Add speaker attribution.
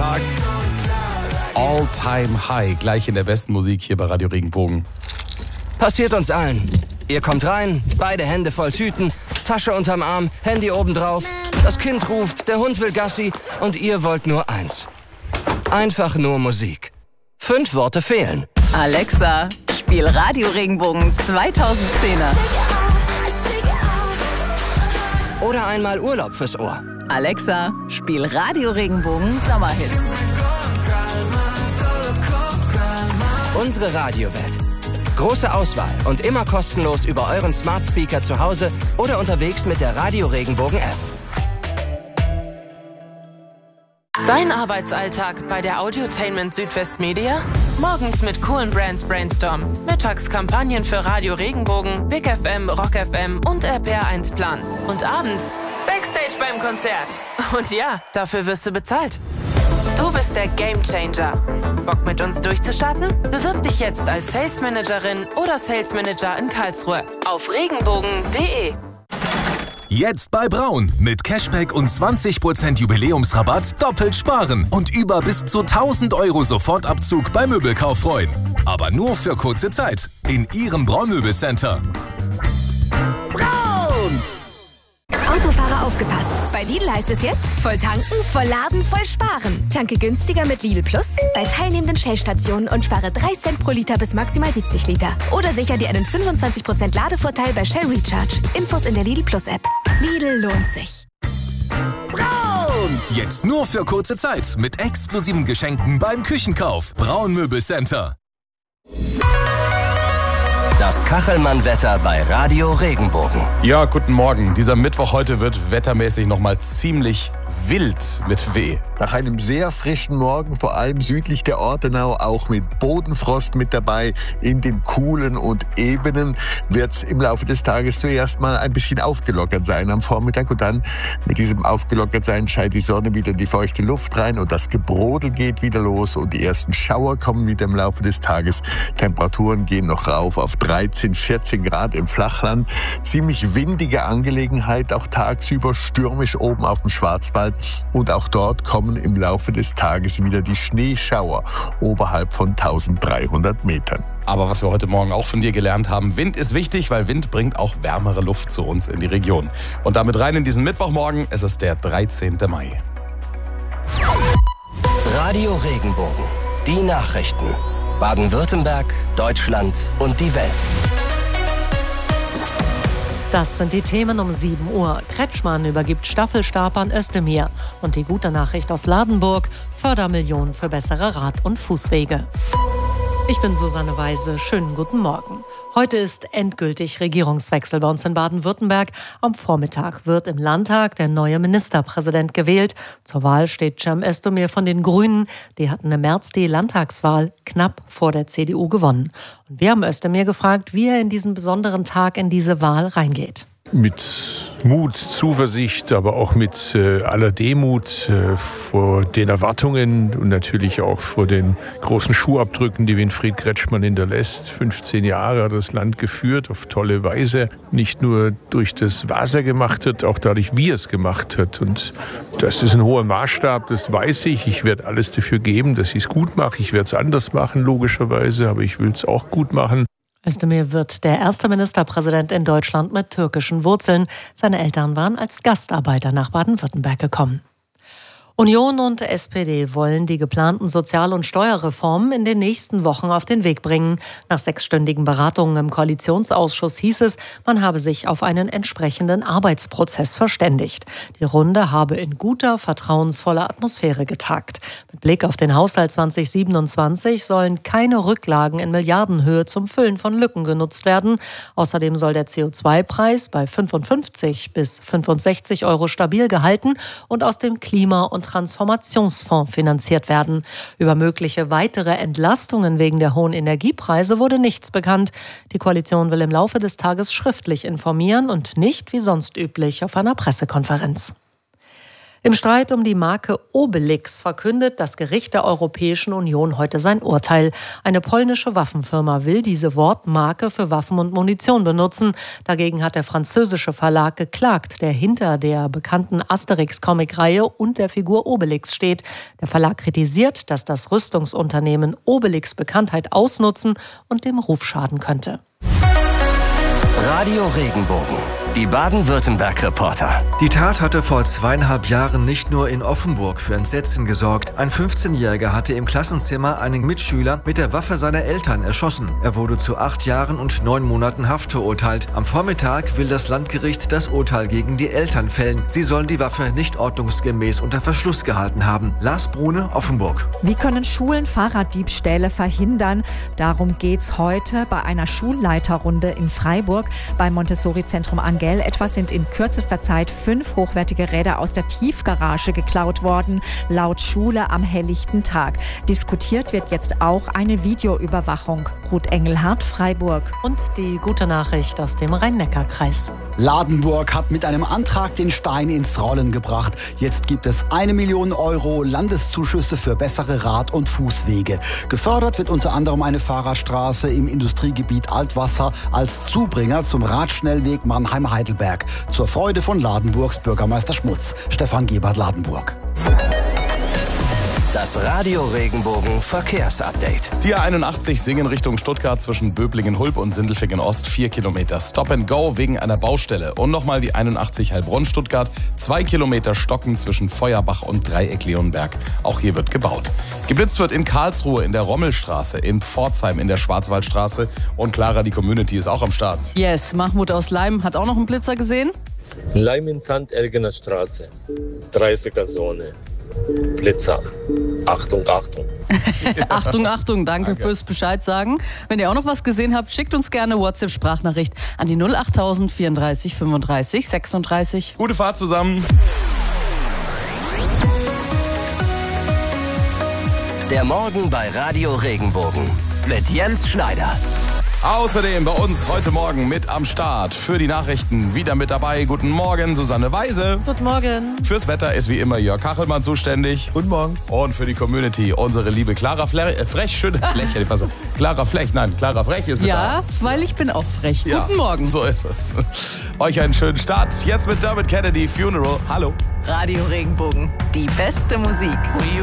Speaker 1: Tag. All Time High, gleich in der besten Musik hier bei Radio Regenbogen.
Speaker 2: Passiert uns allen. Ihr kommt rein, beide Hände voll Tüten, Tasche unterm Arm, Handy obendrauf. Das Kind ruft, der Hund will Gassi und ihr wollt nur eins. Einfach nur Musik. 5 Worte fehlen.
Speaker 3: Alexa, spiel Radio Regenbogen 2010er.
Speaker 2: Oder einmal Urlaub fürs Ohr.
Speaker 3: Alexa, spiel Radio Regenbogen Sommerhits.
Speaker 2: Unsere Radiowelt. Große Auswahl und immer kostenlos über euren Smart Speaker zu Hause oder unterwegs mit der Radio Regenbogen App.
Speaker 4: Dein Arbeitsalltag bei der Audiotainment Südwest Media? Morgens mit coolen Brands Brainstorm. Mittags Kampagnen für Radio Regenbogen, Big FM, Rock FM und RPR1 Plan. Und abends Backstage beim Konzert. Und ja, dafür wirst du bezahlt. Du bist der Gamechanger. Bock mit uns durchzustarten? Bewirb dich jetzt als Sales Managerin oder Sales Manager in Karlsruhe auf regenbogen.de.
Speaker 5: Jetzt bei Braun. Mit Cashback und 20% Jubiläumsrabatt doppelt sparen und über bis zu 1.000 € Sofortabzug beim Möbelkauf freuen. Aber nur für kurze Zeit in Ihrem Braun-Möbelcenter.
Speaker 6: Braun! Autofahrer aufgepasst. Bei Lidl heißt es jetzt, voll tanken, voll laden, voll sparen. Tanke günstiger mit Lidl Plus bei teilnehmenden Shell-Stationen und spare 3 Cent pro Liter bis maximal 70 Liter. Oder sicher dir einen 25% Ladevorteil bei Shell Recharge. Infos in der Lidl Plus App. Lidl lohnt sich.
Speaker 5: Braun! Jetzt nur für kurze Zeit mit exklusiven Geschenken beim Küchenkauf. Braun Möbelcenter.
Speaker 2: Das Kachelmann-Wetter bei Radio Regenbogen.
Speaker 1: Ja, guten Morgen. Dieser Mittwoch heute wird wettermäßig nochmal ziemlich wild mit W.
Speaker 7: Nach einem sehr frischen Morgen, vor allem südlich der Ortenau, auch mit Bodenfrost mit dabei, in den Kuhlen und Ebenen, wird es im Laufe des Tages zuerst mal ein bisschen aufgelockert sein am Vormittag. Und dann mit diesem Aufgelockertsein scheint die Sonne wieder in die feuchte Luft rein und das Gebrodel geht wieder los und die ersten Schauer kommen wieder im Laufe des Tages. Temperaturen gehen noch rauf auf 13, 14 Grad im Flachland. Ziemlich windige Angelegenheit, auch tagsüber stürmisch oben auf dem Schwarzwald. Und auch dort kommen im Laufe des Tages wieder die Schneeschauer oberhalb von 1300 Metern.
Speaker 1: Aber was wir heute Morgen auch von dir gelernt haben, Wind ist wichtig, weil Wind bringt auch wärmere Luft zu uns in die Region. Und damit rein in diesen Mittwochmorgen, es ist der 13. Mai.
Speaker 2: Radio Regenbogen. Die Nachrichten. Baden-Württemberg, Deutschland und die Welt.
Speaker 8: Das sind die Themen um 7 Uhr. Kretschmann übergibt Staffelstab an Özdemir. Und die gute Nachricht aus Ladenburg: Fördermillionen für bessere Rad- und Fußwege. Ich bin Susanne Weise. Schönen guten Morgen. Heute ist endgültig Regierungswechsel bei uns in Baden-Württemberg. Am Vormittag wird im Landtag der neue Ministerpräsident gewählt. Zur Wahl steht Cem Özdemir von den Grünen. Die hatten im März die Landtagswahl knapp vor der CDU gewonnen. Und wir haben Özdemir gefragt, wie er in diesen besonderen Tag in diese Wahl reingeht.
Speaker 9: Mit Mut, Zuversicht, aber auch mit aller Demut vor den Erwartungen und natürlich auch vor den großen Schuhabdrücken, die Winfried Kretschmann hinterlässt. 15 Jahre hat das Land geführt, auf tolle Weise. Nicht nur durch das, was er gemacht hat, auch dadurch, wie er es gemacht hat. Und das ist ein hoher Maßstab, das weiß ich. Ich werde alles dafür geben, dass ich es gut mache. Ich werde es anders machen, logischerweise, aber ich will es auch gut machen.
Speaker 8: Özdemir wird der erste Ministerpräsident in Deutschland mit türkischen Wurzeln. Seine Eltern waren als Gastarbeiter nach Baden-Württemberg gekommen. Union und SPD wollen die geplanten Sozial- und Steuerreformen in den nächsten Wochen auf den Weg bringen. Nach 6-stündigen Beratungen im Koalitionsausschuss hieß es, man habe sich auf einen entsprechenden Arbeitsprozess verständigt. Die Runde habe in guter, vertrauensvoller Atmosphäre getagt. Mit Blick auf den Haushalt 2027 sollen keine Rücklagen in Milliardenhöhe zum Füllen von Lücken genutzt werden. Außerdem soll der CO2-Preis bei 55 bis 65 € stabil gehalten und aus dem Klima- und Transformationsfonds finanziert werden. Über mögliche weitere Entlastungen wegen der hohen Energiepreise wurde nichts bekannt. Die Koalition will im Laufe des Tages schriftlich informieren und nicht wie sonst üblich auf einer Pressekonferenz. Im Streit um die Marke Obelix verkündet das Gericht der Europäischen Union heute sein Urteil. Eine polnische Waffenfirma will diese Wortmarke für Waffen und Munition benutzen. Dagegen hat der französische Verlag geklagt, der hinter der bekannten Asterix-Comic-Reihe und der Figur Obelix steht. Der Verlag kritisiert, dass das Rüstungsunternehmen Obelix Bekanntheit ausnutzen und dem Ruf schaden könnte.
Speaker 2: Radio Regenbogen, die Baden-Württemberg-Reporter.
Speaker 10: Die Tat hatte vor 2,5 Jahren nicht nur in Offenburg für Entsetzen gesorgt. Ein 15-Jähriger hatte im Klassenzimmer einen Mitschüler mit der Waffe seiner Eltern erschossen. Er wurde zu 8 Jahren und 9 Monaten Haft verurteilt. Am Vormittag will das Landgericht das Urteil gegen die Eltern fällen. Sie sollen die Waffe nicht ordnungsgemäß unter Verschluss gehalten haben. Lars Brune, Offenburg.
Speaker 11: Wie können Schulen Fahrraddiebstähle verhindern? Darum geht's heute bei einer Schulleiterrunde in Freiburg. Beim Montessori-Zentrum Angell etwa sind in kürzester Zeit 5 hochwertige Räder aus der Tiefgarage geklaut worden, laut Schule am helllichten Tag. Diskutiert wird jetzt auch eine Videoüberwachung. Ruth Engelhardt, Freiburg.
Speaker 8: Und die gute Nachricht aus dem Rhein-Neckar-Kreis.
Speaker 12: Ladenburg hat mit einem Antrag den Stein ins Rollen gebracht. Jetzt gibt es 1 Million Euro Landeszuschüsse für bessere Rad- und Fußwege. Gefördert wird unter anderem eine Fahrradstraße im Industriegebiet Altwasser als Zubringer zum Radschnellweg Mannheim-Heidelberg. Zur Freude von Ladenburgs Bürgermeister Schmutz. Stefan Gebert, Ladenburg.
Speaker 2: Das Radio Regenbogen Verkehrsupdate.
Speaker 1: Die A81 Singen Richtung Stuttgart zwischen Böblingen-Hulb und Sindelfingen-Ost 4 Kilometer Stop and Go wegen einer Baustelle. Und nochmal die 81 Heilbronn-Stuttgart 2 Kilometer Stocken zwischen Feuerbach und Dreieck-Leonberg. Auch hier wird gebaut. Geblitzt wird in Karlsruhe in der Rommelstraße, in Pforzheim in der Schwarzwaldstraße. Und Clara, die Community ist auch am Start.
Speaker 13: Yes, Mahmoud aus Leim hat auch noch einen Blitzer gesehen.
Speaker 14: Leim in Sand-Elgener Straße, 30er-Zone. Blitzer. Achtung, Achtung.
Speaker 13: Achtung, Achtung, danke fürs Bescheid sagen. Wenn ihr auch noch was gesehen habt, schickt uns gerne WhatsApp-Sprachnachricht an die 08000 34 35 36.
Speaker 1: Gute Fahrt zusammen.
Speaker 2: Der Morgen bei Radio Regenbogen mit Jens Schneider.
Speaker 1: Außerdem bei uns heute Morgen mit am Start für die Nachrichten wieder mit dabei. Guten Morgen, Susanne Weise.
Speaker 8: Guten Morgen.
Speaker 1: Fürs Wetter ist wie immer Jörg Kachelmann zuständig.
Speaker 7: Guten Morgen.
Speaker 1: Und für die Community unsere liebe Clara Frech. Schönes Lächeln. Clara Frech ist mit da.
Speaker 13: Ja, weil ich bin auch frech.
Speaker 1: Ja,
Speaker 13: Guten Morgen.
Speaker 1: So ist es. Euch einen schönen Start. Jetzt mit Dermot Kennedy, Funeral. Hallo.
Speaker 3: Radio Regenbogen, die beste Musik.